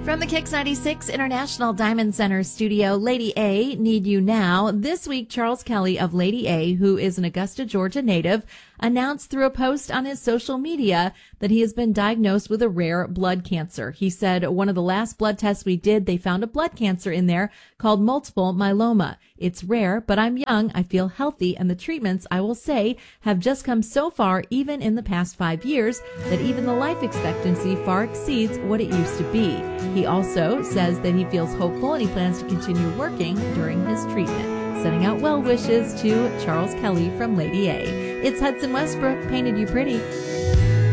From the Kix 96 International Diamond Center studio, Lady A, Need You Now. This week, Charles Kelly of Lady A, who is an Augusta, Georgia native, announced through a post on his social media that he has been diagnosed with a rare blood cancer. He said, one of the last blood tests we did, they found a blood cancer in there called multiple myeloma. It's rare, but I'm young, I feel healthy, and the treatments, I will say, have just come so far, even in the past 5 years, that even the life expectancy far exceeds what it used to be. He also says that he feels hopeful and he plans to continue working during his treatment. Sending out well wishes to Charles Kelly from Lady A. It's Hudson Westbrook, Painted You Pretty.